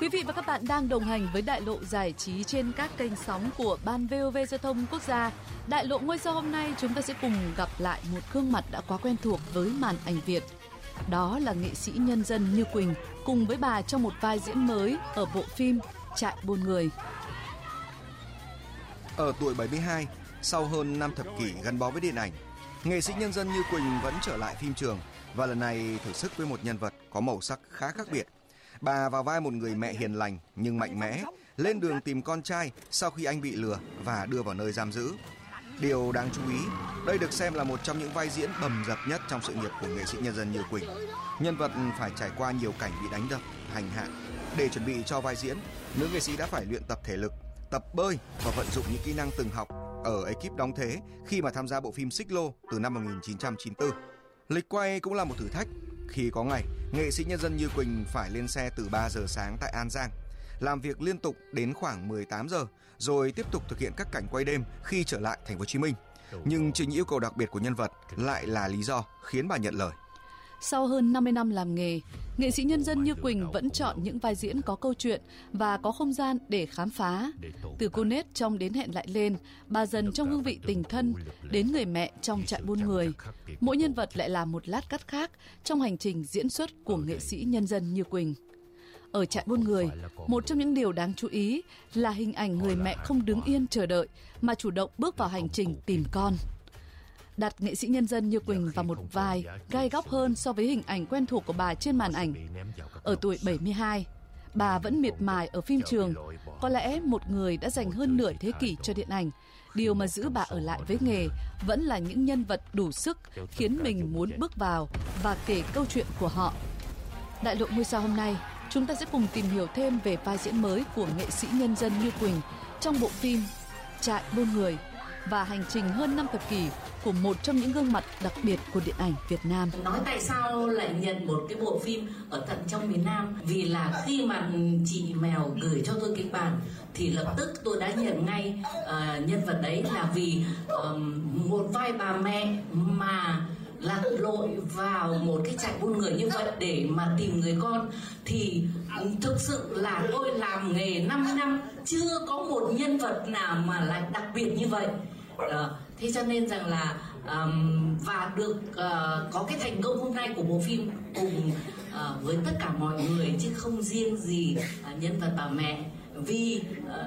Quý vị và các bạn đang đồng hành với Đại lộ giải trí trên các kênh sóng của Ban VOV Giao thông Quốc gia. Đại lộ ngôi sao hôm nay chúng ta sẽ cùng gặp lại một gương mặt đã quá quen thuộc với màn ảnh Việt. Đó là nghệ sĩ nhân dân Như Quỳnh cùng với bà trong một vai diễn mới ở bộ phim Trại buôn người. Ở tuổi 72, sau hơn 5 thập kỷ gắn bó với điện ảnh, nghệ sĩ nhân dân Như Quỳnh vẫn trở lại phim trường và lần này thử sức với một nhân vật có màu sắc khá khác biệt. Bà vào vai một người mẹ hiền lành nhưng mạnh mẽ, lên đường tìm con trai sau khi anh bị lừa và đưa vào nơi giam giữ. Điều đáng chú ý, đây được xem là một trong những vai diễn bầm dập nhất trong sự nghiệp của nghệ sĩ nhân dân Như Quỳnh. Nhân vật phải trải qua nhiều cảnh bị đánh đập, hành hạ. Để chuẩn bị cho vai diễn, nữ nghệ sĩ đã phải luyện tập thể lực, tập bơi và vận dụng những kỹ năng từng học ở ekip đóng thế khi mà tham gia bộ phim Xích Lô từ năm 1994. Lịch quay cũng là một thử thách khi có ngày nghệ sĩ nhân dân Như Quỳnh phải lên xe từ 3 giờ sáng tại An Giang, làm việc liên tục đến khoảng 18 giờ rồi tiếp tục thực hiện các cảnh quay đêm khi trở lại Thành phố Hồ Chí Minh. Nhưng chính yêu cầu đặc biệt của nhân vật lại là lý do khiến bà nhận lời. Sau hơn 50 năm làm nghề, nghệ sĩ nhân dân Như Quỳnh vẫn chọn những vai diễn có câu chuyện và có không gian để khám phá. Từ cô nết trong Đến hẹn lại lên, bà dần trong Hương vị tình thân, đến người mẹ trong Trại buôn người. Mỗi nhân vật lại là một lát cắt khác trong hành trình diễn xuất của nghệ sĩ nhân dân Như Quỳnh. Ở Trại buôn người, một trong những điều đáng chú ý là hình ảnh người mẹ không đứng yên chờ đợi mà chủ động bước vào hành trình tìm con. Đặt nghệ sĩ nhân dân Như Quỳnh vào một vai gai góc hơn so với hình ảnh quen thuộc của bà trên màn ảnh. Ở tuổi 72, bà vẫn miệt mài ở phim trường. Có lẽ một người đã dành hơn nửa thế kỷ cho điện ảnh. Điều mà giữ bà ở lại với nghề vẫn là những nhân vật đủ sức khiến mình muốn bước vào và kể câu chuyện của họ. Đại lộ ngôi sao hôm nay, chúng ta sẽ cùng tìm hiểu thêm về vai diễn mới của nghệ sĩ nhân dân Như Quỳnh trong bộ phim Trại buôn người và hành trình hơn 5 thập kỷ của một trong những gương mặt đặc biệt của điện ảnh Việt Nam. Nói tại sao lại nhận một cái bộ phim ở tận trong miền Nam? Vì là khi mà chị Mèo gửi cho tôi kịch bản thì lập tức tôi đã nhận ngay nhân vật đấy là vì một vai bà mẹ mà lặn lội vào một cái trại buôn người như vậy để mà tìm người con thì thực sự là tôi làm nghề 5 năm chưa có một nhân vật nào mà lại đặc biệt như vậy. Thế cho nên rằng là và được có cái thành công hôm nay của bộ phim cùng với tất cả mọi người chứ không riêng gì nhân vật bà mẹ, vì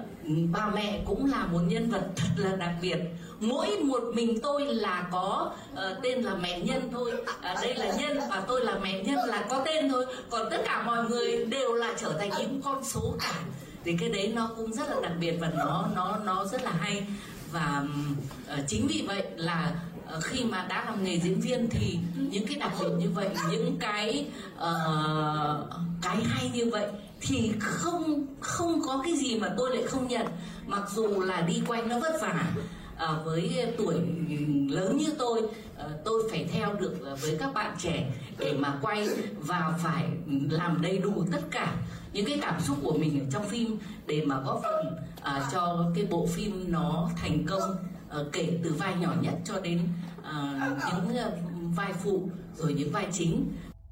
bà mẹ cũng là một nhân vật thật là đặc biệt. Mỗi một mình tôi là có tên là mẹ Nhân thôi, đây là Nhân và tôi là mẹ Nhân là có tên thôi, còn tất cả mọi người đều là trở thành những con số cả. Thì cái đấy nó cũng rất là đặc biệt và nó rất là hay. Và chính vì vậy là khi mà đã làm nghề diễn viên thì những cái đặc biệt như vậy, những cái hay như vậy thì không có cái gì mà tôi lại không nhận. Mặc dù là đi quay nó vất vả, với tuổi lớn như tôi phải theo được với các bạn trẻ để mà quay và phải làm đầy đủ tất cả những cái cảm xúc của mình ở trong phim để mà góp phần cho cái bộ phim nó thành công, kể từ vai nhỏ nhất cho đến những vai phụ rồi những vai chính.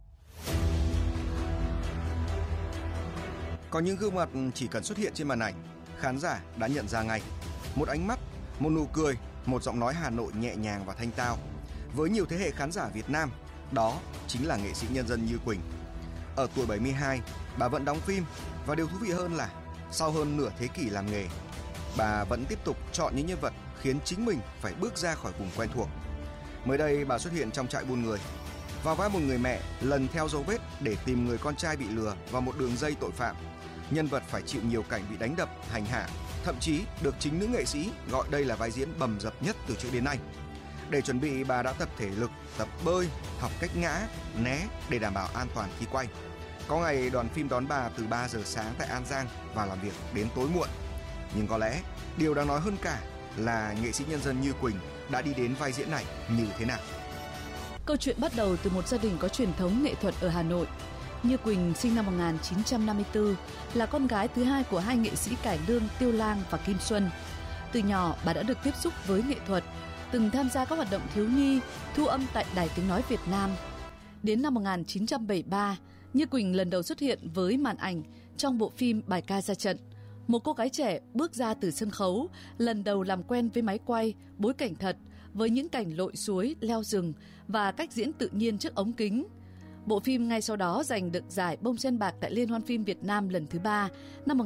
Có những gương mặt chỉ cần xuất hiện trên màn ảnh, khán giả đã nhận ra ngay. Một ánh mắt, một nụ cười, một giọng nói Hà Nội nhẹ nhàng và thanh tao. Với nhiều thế hệ khán giả Việt Nam, đó chính là nghệ sĩ nhân dân Như Quỳnh. Ở tuổi 72, bà vẫn đóng phim và điều thú vị hơn là sau hơn nửa thế kỷ làm nghề, bà vẫn tiếp tục chọn những nhân vật khiến chính mình phải bước ra khỏi vùng quen thuộc. Mới đây, bà xuất hiện trong Trại buôn người, vào vai một người mẹ lần theo dấu vết để tìm người con trai bị lừa vào một đường dây tội phạm. Nhân vật phải chịu nhiều cảnh bị đánh đập, hành hạ, thậm chí được chính nữ nghệ sĩ gọi đây là vai diễn bầm dập nhất từ trước đến nay. Để chuẩn bị, bà đã tập thể lực, tập bơi, học cách ngã, né để đảm bảo an toàn khi quay. Có ngày đoàn phim đón bà từ 3 giờ sáng tại An Giang và làm việc đến tối muộn. Nhưng có lẽ điều đáng nói hơn cả là nghệ sĩ nhân dân Như Quỳnh đã đi đến vai diễn này như thế nào. Câu chuyện bắt đầu từ một gia đình có truyền thống nghệ thuật ở Hà Nội. Như Quỳnh sinh năm 1954, là con gái thứ hai của hai nghệ sĩ cải lương Tiêu Lang và Kim Xuân. Từ nhỏ, bà đã được tiếp xúc với nghệ thuật, từng tham gia các hoạt động thiếu nhi, thu âm tại Đài Tiếng Nói Việt Nam. Đến năm 1973, Như Quỳnh lần đầu xuất hiện với màn ảnh trong bộ phim Bài ca ra trận, một cô gái trẻ bước ra từ sân khấu, lần đầu làm quen với máy quay, bối cảnh thật, với những cảnh lội suối, leo rừng và cách diễn tự nhiên trước ống kính. Bộ phim ngay sau đó giành được giải Bông Sen Bạc tại Liên hoan phim Việt Nam lần thứ 3 năm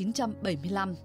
1975.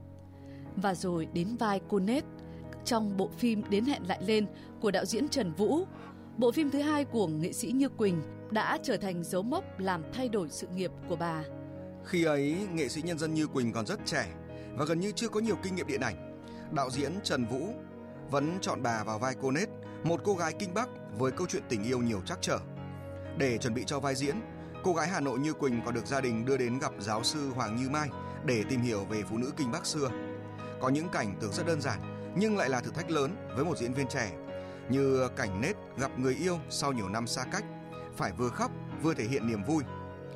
Và rồi đến vai cô Nết trong bộ phim Đến hẹn lại lên của đạo diễn Trần Vũ. Bộ phim thứ 2 của nghệ sĩ Như Quỳnh đã trở thành dấu mốc làm thay đổi sự nghiệp của bà. Khi ấy, nghệ sĩ nhân dân Như Quỳnh còn rất trẻ và gần như chưa có nhiều kinh nghiệm điện ảnh. Đạo diễn Trần Vũ vẫn chọn bà vào vai cô Nết, một cô gái Kinh Bắc với câu chuyện tình yêu nhiều trắc trở. Để chuẩn bị cho vai diễn, cô gái Hà Nội Như Quỳnh còn được gia đình đưa đến gặp giáo sư Hoàng Như Mai để tìm hiểu về phụ nữ Kinh Bắc xưa. Có những cảnh tưởng rất đơn giản nhưng lại là thử thách lớn với một diễn viên trẻ, như cảnh Nết gặp người yêu sau nhiều năm xa cách, phải vừa khóc vừa thể hiện niềm vui.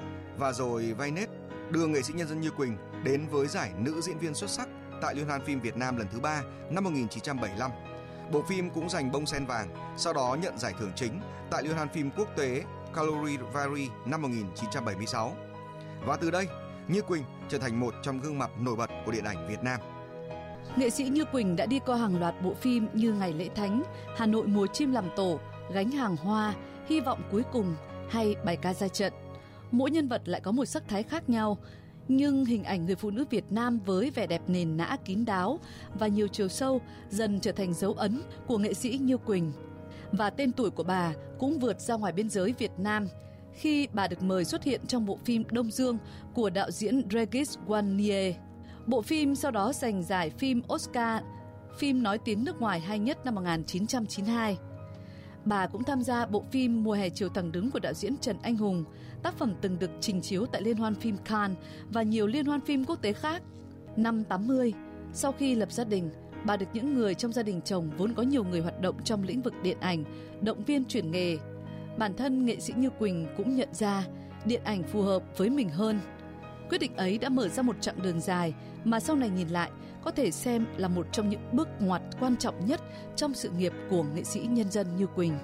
Và rồi vai Nết đưa nghệ sĩ nhân dân Như Quỳnh đến với giải nữ diễn viên xuất sắc tại Liên hoan phim Việt Nam lần thứ 3 năm 1975. Bộ phim cũng giành Bông Sen Vàng, sau đó nhận giải thưởng chính tại Liên hoan phim quốc tế Calgary năm 1976. Và từ đây, Như Quỳnh trở thành một trong gương mặt nổi bật của điện ảnh Việt Nam. Nghệ sĩ Như Quỳnh đã đi qua hàng loạt bộ phim như Ngày lễ thánh, Hà Nội mùa chim làm tổ, Gánh hàng hoa, Hy vọng cuối cùng hay Bài ca ra trận. Mỗi nhân vật lại có một sắc thái khác nhau, nhưng hình ảnh người phụ nữ Việt Nam với vẻ đẹp nền nã kín đáo và nhiều chiều sâu dần trở thành dấu ấn của nghệ sĩ Như Quỳnh. Và tên tuổi của bà cũng vượt ra ngoài biên giới Việt Nam khi bà được mời xuất hiện trong bộ phim Đông Dương của đạo diễn Regis Wanier. Bộ phim sau đó giành giải phim Oscar, phim nói tiếng nước ngoài hay nhất năm 1992. Bà cũng tham gia bộ phim Mùa hè chiều thẳng đứng của đạo diễn Trần Anh Hùng, tác phẩm từng được trình chiếu tại Liên hoan phim Cannes và nhiều liên hoan phim quốc tế khác. Năm 80, sau khi lập gia đình, bà được những người trong gia đình chồng vốn có nhiều người hoạt động trong lĩnh vực điện ảnh động viên chuyển nghề. Bản thân nghệ sĩ Như Quỳnh cũng nhận ra điện ảnh phù hợp với mình hơn. Quyết định ấy đã mở ra một chặng đường dài mà sau này nhìn lại có thể xem là một trong những bước ngoặt quan trọng nhất trong sự nghiệp của nghệ sĩ nhân dân Như Quỳnh.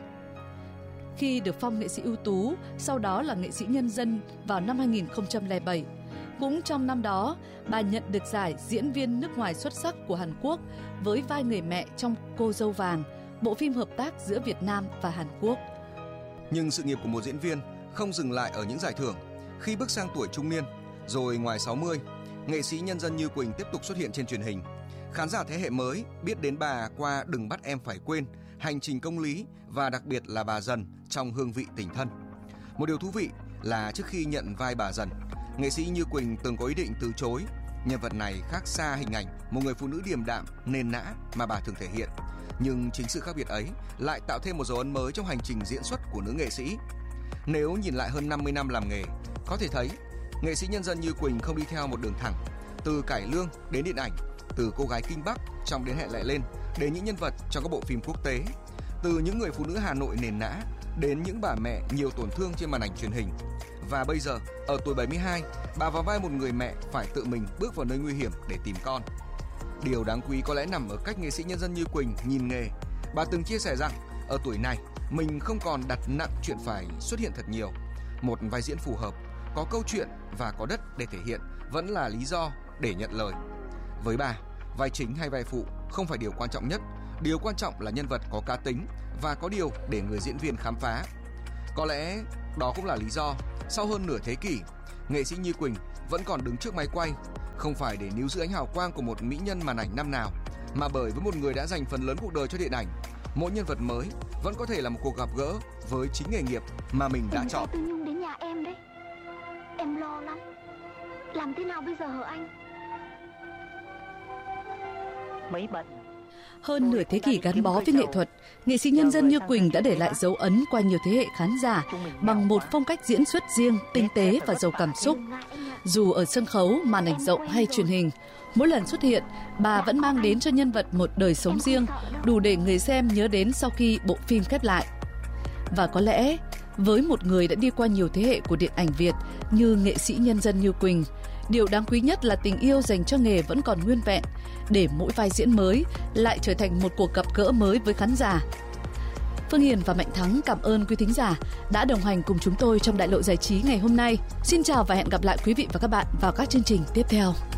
Khi được phong nghệ sĩ ưu tú, sau đó là nghệ sĩ nhân dân vào năm 2007. Cũng trong năm đó, bà nhận được giải diễn viên nước ngoài xuất sắc của Hàn Quốc với vai người mẹ trong Cô dâu vàng, bộ phim hợp tác giữa Việt Nam và Hàn Quốc. Nhưng sự nghiệp của một diễn viên không dừng lại ở những giải thưởng. Khi bước sang tuổi trung niên, rồi ngoài 60, nghệ sĩ nhân dân Như Quỳnh tiếp tục xuất hiện trên truyền hình. Khán giả thế hệ mới biết đến bà qua Đừng bắt em phải quên, Hành trình công lý và đặc biệt là bà Dần trong Hương vị tình thân. Một điều thú vị là trước khi nhận vai bà Dần, nghệ sĩ Như Quỳnh từng có ý định từ chối. Nhân vật này khác xa hình ảnh một người phụ nữ điềm đạm, nền nã mà bà thường thể hiện. Nhưng chính sự khác biệt ấy lại tạo thêm một dấu ấn mới trong hành trình diễn xuất của nữ nghệ sĩ. Nếu nhìn lại hơn 50 năm làm nghề, có thể thấy nghệ sĩ nhân dân Như Quỳnh không đi theo một đường thẳng, từ cải lương đến điện ảnh, từ cô gái Kinh Bắc trong Đến hẹn lại lên đến những nhân vật trong các bộ phim quốc tế, từ những người phụ nữ Hà Nội nền nã đến những bà mẹ nhiều tổn thương trên màn ảnh truyền hình. Và bây giờ, ở tuổi 72, bà vào vai một người mẹ phải tự mình bước vào nơi nguy hiểm để tìm con. Điều đáng quý có lẽ nằm ở cách nghệ sĩ nhân dân Như Quỳnh nhìn nghề. Bà từng chia sẻ rằng, ở tuổi này, mình không còn đặt nặng chuyện phải xuất hiện thật nhiều. Một vai diễn phù hợp, có câu chuyện và có đất để thể hiện vẫn là lý do để nhận lời. Với bà, vai chính hay vai phụ không phải điều quan trọng nhất. Điều quan trọng là nhân vật có cá tính và có điều để người diễn viên khám phá. Có lẽ đó cũng là lý do sau hơn nửa thế kỷ, nghệ sĩ Như Quỳnh vẫn còn đứng trước máy quay, không phải để níu giữ ánh hào quang của một mỹ nhân màn ảnh năm nào, mà bởi với một người đã dành phần lớn cuộc đời cho điện ảnh. Mỗi nhân vật mới vẫn có thể là một cuộc gặp gỡ với chính nghề nghiệp mà mình đã chọn. Tư Nhung đến nhà em đấy, em lo lắm. Làm thế nào bây giờ hả anh? Mấy bận. Hơn nửa thế kỷ gắn bó với nghệ thuật, nghệ sĩ nhân dân Như Quỳnh đã để lại dấu ấn qua nhiều thế hệ khán giả bằng một phong cách diễn xuất riêng, tinh tế và giàu cảm xúc. Dù ở sân khấu, màn ảnh rộng hay truyền hình, mỗi lần xuất hiện, bà vẫn mang đến cho nhân vật một đời sống riêng, đủ để người xem nhớ đến sau khi bộ phim khép lại. Và có lẽ, với một người đã đi qua nhiều thế hệ của điện ảnh Việt như nghệ sĩ nhân dân Như Quỳnh, điều đáng quý nhất là tình yêu dành cho nghề vẫn còn nguyên vẹn, để mỗi vai diễn mới lại trở thành một cuộc gặp gỡ mới với khán giả. Phương Hiền và Mạnh Thắng cảm ơn quý thính giả đã đồng hành cùng chúng tôi trong Đại lộ giải trí ngày hôm nay. Xin chào và hẹn gặp lại quý vị và các bạn vào các chương trình tiếp theo.